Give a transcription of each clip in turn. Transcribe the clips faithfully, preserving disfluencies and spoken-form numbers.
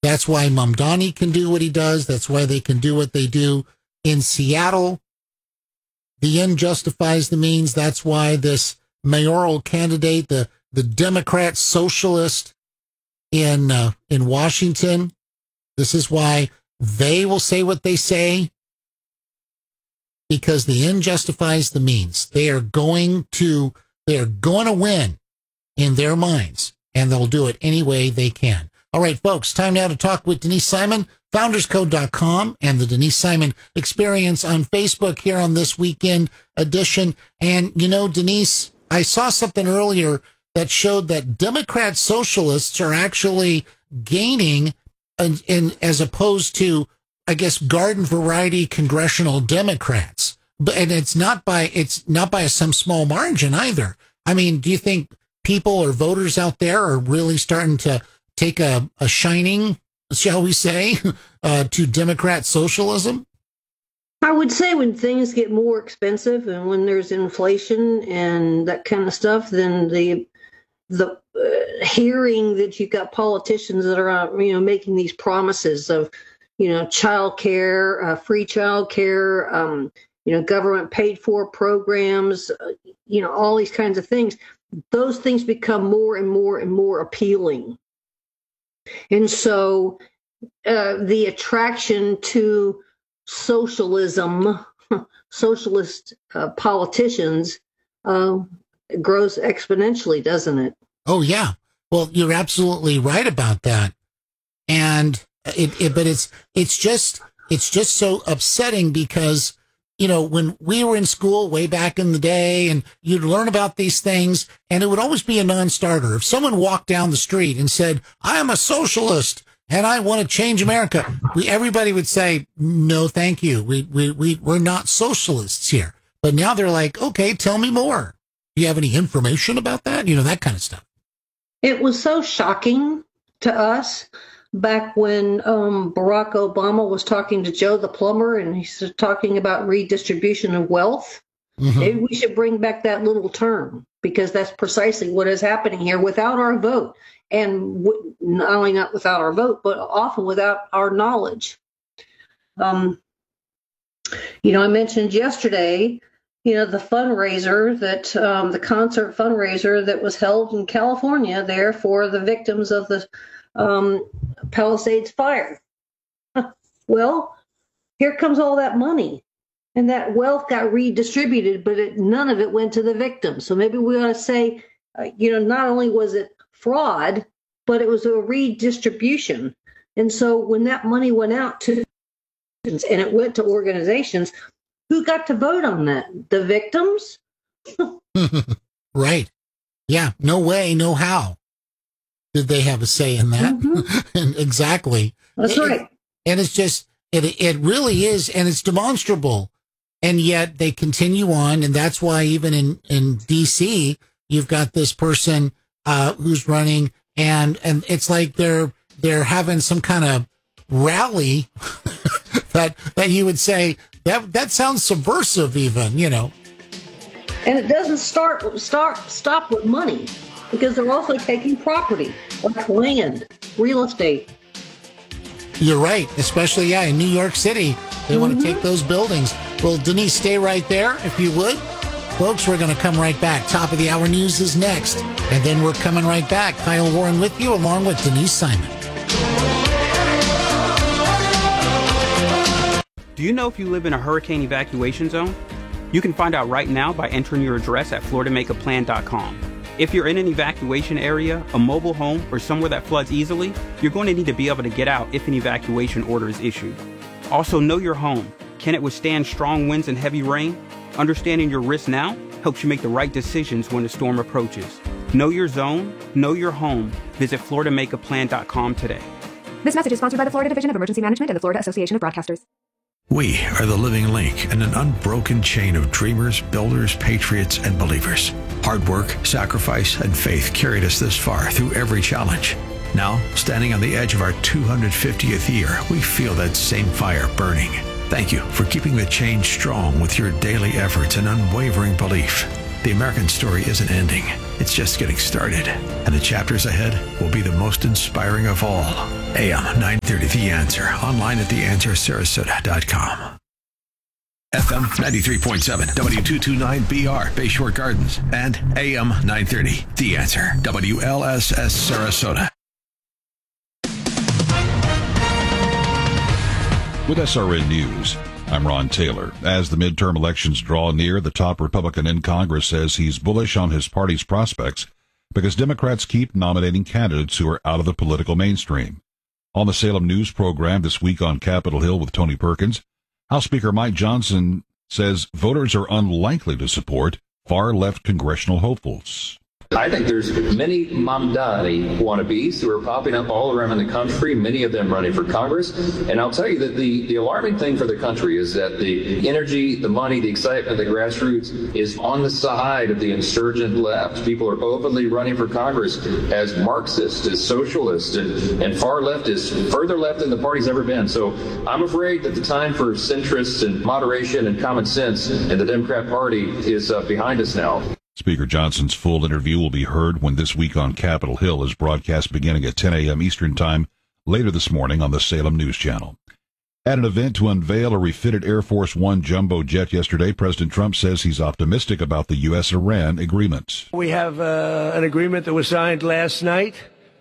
That's why Mamdani can do what he does. That's why they can do what they do in Seattle. The end justifies the means. That's why this mayoral candidate, the, the Democrat socialist in uh, in Washington, this is why they will say what they say, because the end justifies the means. They are going to they are going to win in their minds, and they'll do it any way they can. All right, folks, time now to talk with Denise Simon, founders code dot com, and the Denise Simon Experience on Facebook here on this weekend edition. And, you know, Denise, I saw something earlier that showed that Democrat socialists are actually gaining in, in, as opposed to, I guess, garden variety congressional Democrats. But, and it's not by, it's not by some small margin either. I mean, do you think people or voters out there are really starting to take a, a shining, shall we say, uh, to Democrat socialism? I would say when things get more expensive and when there's inflation and that kind of stuff, then the the uh, hearing that you've got politicians that are, uh, you know, making these promises of, you know, child care, uh, free child care, um, you know, government paid for programs, uh, you know, all these kinds of things, those things become more and more and more appealing. And so uh, the attraction to socialism, socialist uh, politicians uh, grows exponentially, doesn't it? Oh, yeah. Well, you're absolutely right about that. And it, it but it's it's just it's just so upsetting because, you know, when we were in school way back in the day and you'd learn about these things and it would always be a non-starter. If someone walked down the street and said, I am a socialist and I want to change America, we, everybody would say, no, thank you. We, we, we, we're not socialists here. But now they're like, okay, tell me more. Do you have any information about that? You know, that kind of stuff. It was so shocking to us back when um, Barack Obama was talking to Joe the plumber and he's talking about redistribution of wealth. Mm-hmm. Maybe we should bring back that little term because that's precisely what is happening here without our vote. And w- not only not without our vote, but often without our knowledge. Um, you know, I mentioned yesterday, you know, the fundraiser that um, the concert fundraiser that was held in California there for the victims of the um, Palisades fire. Well, here comes all that money. And that wealth got redistributed, but it, none of it went to the victims. So maybe we ought to say, uh, you know, not only was it fraud, but it was a redistribution. And so when that money went out to and it went to organizations, who got to vote on that? The victims? Right. Yeah. No way, no how did they have a say in that. Mm-hmm. And exactly. That's it, right. And it's just, it it really is, and it's demonstrable. And yet they continue on. And that's why even in, in D C, you've got this person uh, who's running and, and it's like they're, they're having some kind of rally that, that you would say, That that sounds subversive, even, you know. And it doesn't start start stop with money, because they're also taking property, like land, real estate. You're right, especially yeah in New York City, they mm-hmm. want to take those buildings. Well, Denise, stay right there if you would, folks. We're going to come right back. Top of the hour news is next, and then we're coming right back. Kyle Warren with you, along with Denise Simon. Do you know if you live in a hurricane evacuation zone? You can find out right now by entering your address at florida make a plan dot com. If you're in an evacuation area, a mobile home, or somewhere that floods easily, you're going to need to be able to get out if an evacuation order is issued. Also, know your home. Can it withstand strong winds and heavy rain? Understanding your risk now helps you make the right decisions when the storm approaches. Know your zone, know your home. Visit florida make a plan dot com today. This message is sponsored by the Florida Division of Emergency Management and the Florida Association of Broadcasters. We are the living link in an unbroken chain of dreamers, builders, patriots, and believers. Hard work, sacrifice, and faith carried us this far through every challenge. Now, standing on the edge of our two hundred fiftieth year, we feel that same fire burning. Thank you for keeping the chain strong with your daily efforts and unwavering belief. The American story isn't ending. It's just getting started. And the chapters ahead will be the most inspiring of all. A M nine thirty, The Answer. Online at the answer sarasota dot com. F M ninety-three point seven, W two twenty-nine B R, Bayshore Gardens. And A M nine thirty, The Answer, W L S S Sarasota. With S R N News, I'm Ron Taylor. As the midterm elections draw near, the top Republican in Congress says he's bullish on his party's prospects because Democrats keep nominating candidates who are out of the political mainstream. On the Salem News program this week on Capitol Hill with Tony Perkins, House Speaker Mike Johnson says voters are unlikely to support far-left congressional hopefuls. I think there's many Mamdani wannabes who are popping up all around the country, many of them running for Congress. And I'll tell you that the, the alarming thing for the country is that the energy, the money, the excitement, the grassroots is on the side of the insurgent left. People are openly running for Congress as Marxist, as socialist, and, and far left is further left than the party's ever been. So I'm afraid that the time for centrists and moderation and common sense in the Democrat Party is uh, behind us now. Speaker Johnson's full interview will be heard when This Week on Capitol Hill is broadcast beginning at ten a.m. Eastern Time later this morning on the Salem News Channel. At an event to unveil a refitted Air Force One jumbo jet yesterday, President Trump says he's optimistic about the U S Iran agreement. We have uh, an agreement that was signed last night,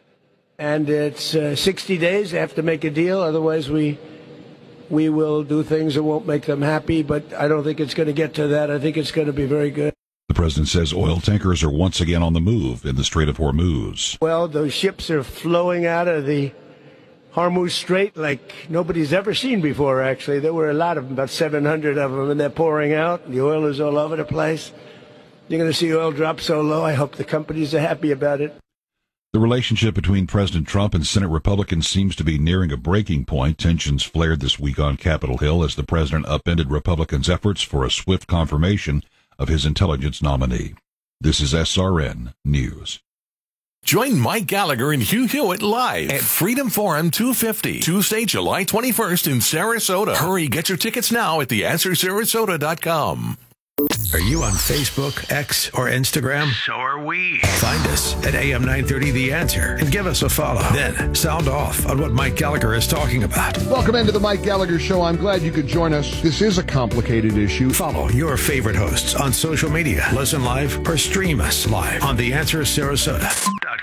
and it's uh, sixty days. They have to make a deal. Otherwise, we we will do things that won't make them happy, but I don't think it's going to get to that. I think it's going to be very good. The president says oil tankers are once again on the move in the Strait of Hormuz. Well, those ships are flowing out of the Hormuz Strait like nobody's ever seen before, actually. There were a lot of them, about seven hundred of them, and they're pouring out. The oil is all over the place. You're going to see oil drop so low. I hope the companies are happy about it. The relationship between President Trump and Senate Republicans seems to be nearing a breaking point. Tensions flared this week on Capitol Hill as the president upended Republicans' efforts for a swift confirmation of his intelligence nominee. This is S R N News. Join Mike Gallagher and Hugh Hewitt live at Freedom Forum two fifty, Tuesday, July twenty-first in Sarasota. Hurry, get your tickets now at the answer sarasota dot com. Are you on Facebook, X, or Instagram? So are we. Find us at A M nine thirty The Answer and give us a follow. Then sound off on what Mike Gallagher is talking about. Welcome into the Mike Gallagher Show. I'm glad you could join us. This is a complicated issue. Follow your favorite hosts on social media. Listen live or stream us live on the answer sarasota dot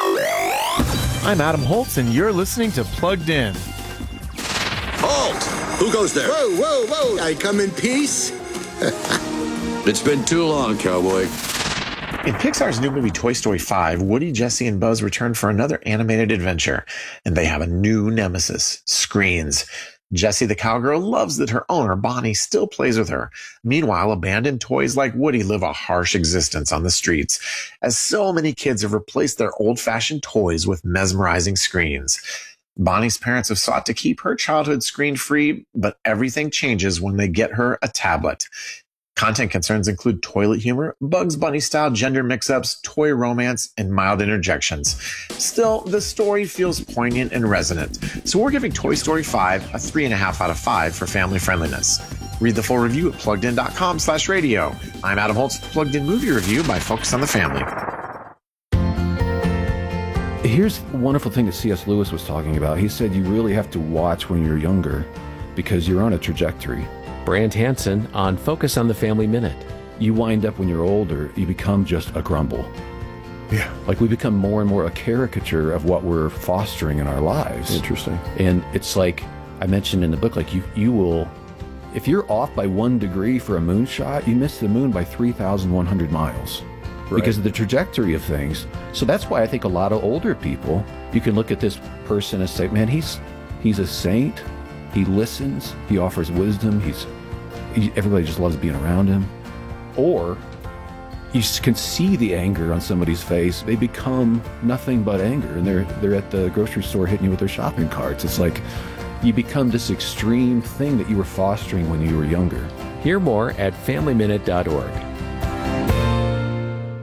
com. I'm Adam Holtz, and you're listening to Plugged In. Halt! Who goes there? Whoa, whoa, whoa! I come in peace. It's been too long, cowboy. In Pixar's new movie Toy Story five, Woody, Jesse, and Buzz return for another animated adventure, and they have a new nemesis, screens. Jessie the cowgirl loves that her owner, Bonnie, still plays with her. Meanwhile, abandoned toys like Woody live a harsh existence on the streets, as so many kids have replaced their old-fashioned toys with mesmerizing screens. Bonnie's parents have sought to keep her childhood screen-free, but everything changes when they get her a tablet. Content concerns include toilet humor, Bugs Bunny-style gender mix-ups, toy romance, and mild interjections. Still, the story feels poignant and resonant, so we're giving Toy Story five a three point five out of five for family friendliness. Read the full review at pluggedin.com slash radio. I'm Adam Holtz, Plugged In Movie Review by Focus on the Family. Here's a wonderful thing that C S Lewis was talking about. He said you really have to watch when you're younger because you're on a trajectory. Brant Hansen on Focus on the Family Minute. You wind up when you're older, you become just a grumble. Yeah. Like we become more and more a caricature of what we're fostering in our lives. Interesting. And it's like I mentioned in the book, like you, you will, if you're off by one degree for a moonshot, you miss the moon by three thousand one hundred miles. Right. Because of the trajectory of things. So that's why I think a lot of older people, you can look at this person and say, man, he's he's a saint. He listens. He offers wisdom. He's he, everybody just loves being around him. Or you can see the anger on somebody's face. They become nothing but anger, and they're they're at the grocery store hitting you with their shopping carts. It's like you become this extreme thing that you were fostering when you were younger. Hear more at family minute dot org.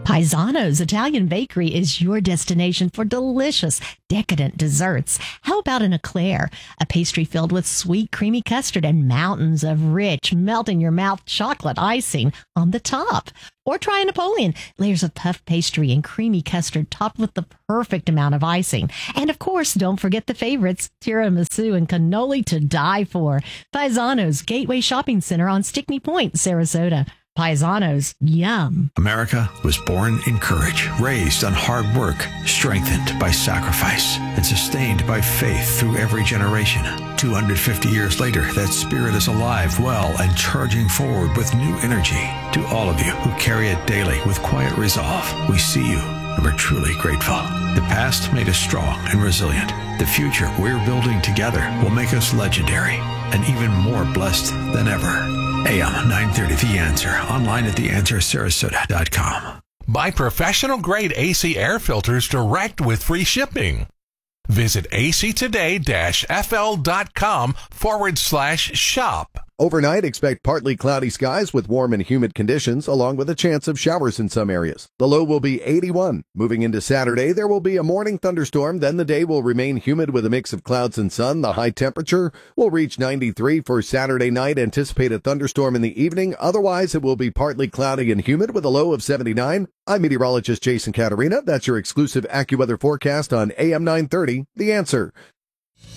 Paisano's Italian Bakery is your destination for delicious, decadent desserts. How about an eclair, a pastry filled with sweet, creamy custard and mountains of rich, melt-in-your-mouth chocolate icing on the top? Or try a Napoleon, layers of puff pastry and creamy custard topped with the perfect amount of icing. And of course, don't forget the favorites, tiramisu and cannoli to die for. Paisano's Gateway Shopping Center on Stickney Point, Sarasota. Paisano's, yum. America was born in courage, raised on hard work, strengthened by sacrifice, and sustained by faith through every generation. two hundred fifty years later, that spirit is alive, well, and charging forward with new energy. To all of you who carry it daily with quiet resolve, we see you and we're truly grateful. The past made us strong and resilient. The future we're building together will make us legendary and even more blessed than ever. A M nine thirty The Answer, online at the answer sarasota dot com. Buy professional grade A C air filters direct with free shipping. Visit actoday-fl.com forward slash shop. Overnight, expect partly cloudy skies with warm and humid conditions, along with a chance of showers in some areas. The low will be eighty-one. Moving into Saturday, there will be a morning thunderstorm. Then the day will remain humid with a mix of clouds and sun. The high temperature will reach ninety-three for Saturday night. Anticipate a thunderstorm in the evening. Otherwise, it will be partly cloudy and humid with a low of seventy-nine. I'm meteorologist Jason Caterina. That's your exclusive AccuWeather forecast on A M nine thirty, The Answer.